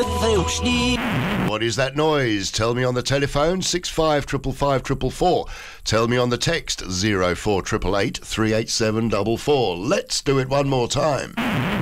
What is that noise? Tell me on the telephone 655554. Tell me on the text 04888 38744. Let's do it one more time.